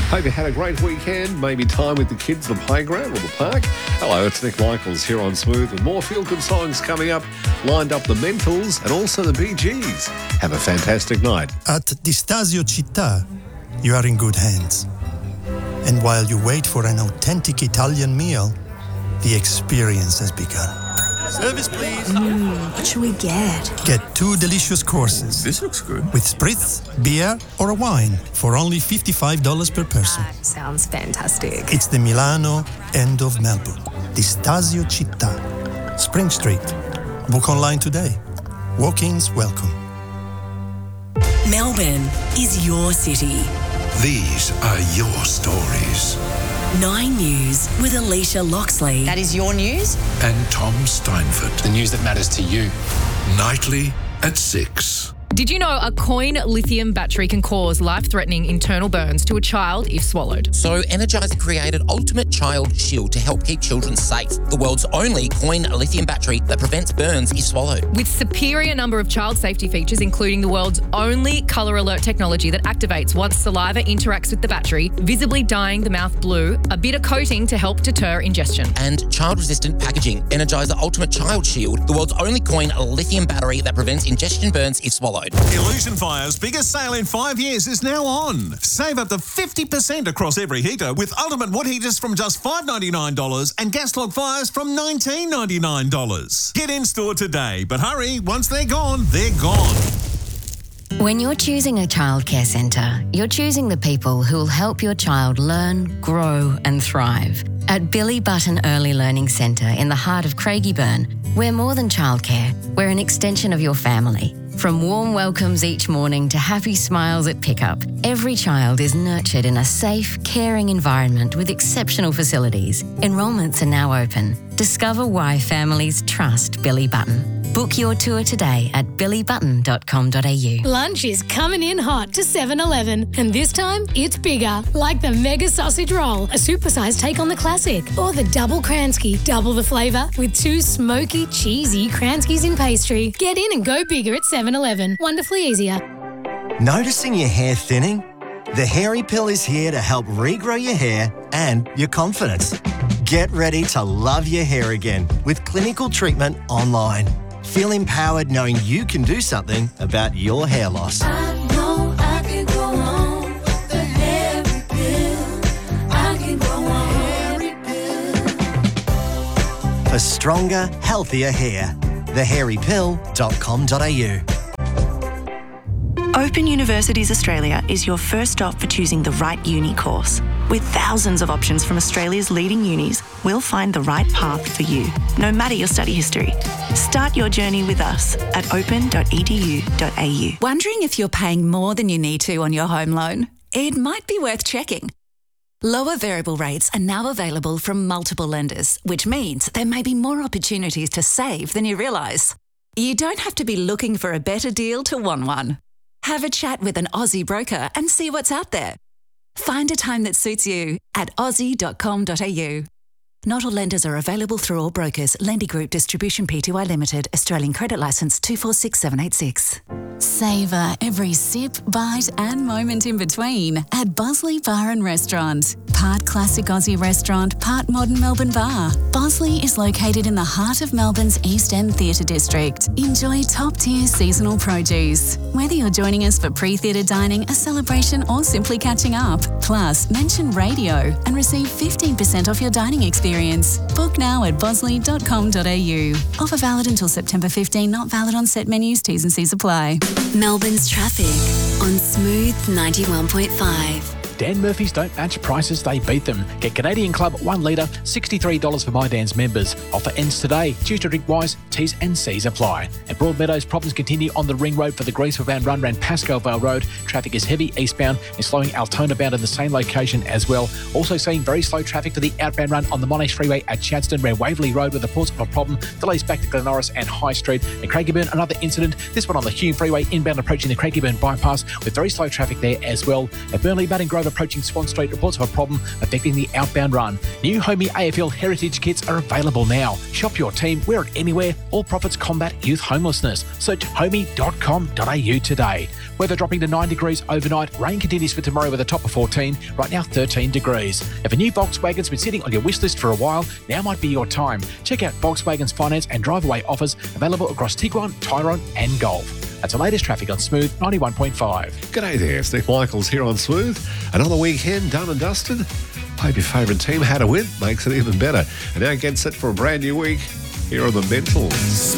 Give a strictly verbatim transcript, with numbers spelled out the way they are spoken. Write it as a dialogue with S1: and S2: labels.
S1: Hope you had a great weekend, maybe time with the kids at the playground or the park. Hello, it's Nick Michaels here on Smooth with more feel-good songs coming up, lined up the Mentals and also the Bee Gees. Have a fantastic night.
S2: At Di Stasio Città, you are in good hands. And while you wait for an authentic Italian meal, the experience has begun. Service, please.
S3: Mm, what should we get?
S2: Get two delicious courses.
S4: This looks good.
S2: With spritz, beer, or a wine for only fifty-five dollars per person.
S3: That sounds fantastic.
S2: It's the Milano end of Melbourne. Di Stasio Città. Spring Street. Book online today. Walk-ins welcome.
S5: Melbourne is your city.
S6: These are your stories.
S5: Nine News with Alicia Loxley.
S7: That is your news?
S6: And Tom Steinford.
S8: The news that matters to you.
S6: Nightly at six.
S9: Did you know a coin lithium battery can cause life-threatening internal burns to a child if swallowed?
S10: So Energizer created Ultimate Child Shield to help keep children safe. The world's only coin lithium battery that prevents burns if swallowed.
S9: With superior number of child safety features, including the world's only colour alert technology that activates once saliva interacts with the battery, visibly dyeing the mouth blue, a bitter coating to help deter ingestion.
S10: And child-resistant packaging. Energizer Ultimate Child Shield, the world's only coin lithium battery that prevents ingestion burns if swallowed.
S11: Illusion Fire's biggest sale in five years is now on. Save up to fifty percent across every heater with Ultimate Wood heaters from just five dollars ninety-nine and gas log fires from nineteen ninety-nine. Get in store today, but hurry, once they're gone, they're gone.
S12: When you're choosing a childcare centre, you're choosing the people who will help your child learn, grow and thrive. At Billy Button Early Learning Centre in the heart of Craigieburn, we're more than childcare, we're an extension of your family. From warm welcomes each morning to happy smiles at pickup, every child is nurtured in a safe, caring environment with exceptional facilities. Enrolments are now open. Discover why families trust Billy Button. Book your tour today at billy button dot com dot a u.
S13: Lunch is coming in hot to seven eleven, and this time it's bigger, like the Mega Sausage Roll, a supersized take on the classic, or the Double Kransky, double the flavour with two smoky, cheesy Kranskys in pastry. Get in and go bigger at seven eleven. Wonderfully easier.
S14: Noticing your hair thinning? The Hairy Pill is here to help regrow your hair and your confidence. Get ready to love your hair again with clinical treatment online. Feel empowered knowing you can do something about your hair loss.
S15: I know I can go on the Hairy Pill. I can go on Hairy Pill.
S14: For stronger, healthier hair. the hairy pill dot com dot a u.
S16: Open Universities Australia is your first stop for choosing the right uni course. With thousands of options from Australia's leading unis, we'll find the right path for you, no matter your study history. Start your journey with us at open dot e d u dot a u.
S17: Wondering if you're paying more than you need to on your home loan? It might be worth checking. Lower variable rates are now available from multiple lenders, which means there may be more opportunities to save than you realise. You don't have to be looking for a better deal to want one. Have a chat with an Aussie broker and see what's out there. Find a time that suits you at aussie dot com dot a u. Not all lenders are available through all brokers. Lendy Group Distribution Pty Limited. Australian Credit Licence two four six seven eight six.
S18: Savour every sip, bite and moment in between at Bosley Bar and Restaurant. Part classic Aussie restaurant, part modern Melbourne bar. Bosley is located in the heart of Melbourne's East End Theatre District. Enjoy top-tier seasonal produce. Whether you're joining us for pre-theatre dining, a celebration or simply catching up. Plus, mention radio and receive fifteen percent off your dining experience. Book now at bosley dot com dot a u. Offer valid until September fifteenth, not valid on set menus, T's and C's apply.
S5: Melbourne's traffic on Smooth ninety-one point five.
S19: Dan Murphy's don't match prices, they beat them. Get Canadian Club one litre, sixty-three dollars for My Dan's members. Offer ends today. Choose to drink wise, T's and C's apply. At Broadmeadows, problems continue on the Ring Road for the Greaseville Run around Pascoe Vale Road. Traffic is heavy eastbound and slowing Altona bound in the same location as well. Also seeing very slow traffic for the outbound run on the Monash Freeway at Chadstone, where Waverley Road with reports of a problem. Delays back to Glennorris and High Street. And Craigieburn, another incident. This one on the Hume Freeway inbound approaching the Craigieburn bypass with very slow traffic there as well. At Burnley, Baden Grove approaching Swan Street reports of a problem affecting the outbound run. New Homey A F L Heritage Kits are available now. Shop your team, wear it anywhere. All profits combat youth homelessness. Search homey dot com dot a u today. Weather dropping to nine degrees overnight. Rain continues for tomorrow with a top of fourteen. Right now, thirteen degrees. If a new Volkswagen's been sitting on your wish list for a while, now might be your time. Check out Volkswagen's finance and drive-away offers available across Tiguan, Tyrone and Golf. That's the latest traffic on Smooth ninety-one point five.
S1: G'day there, it's Nick Michaels here on Smooth. Another weekend done and dusted. Hope your favourite team had a win, makes it even better. And now get set for a brand new week. Here are the Mentals.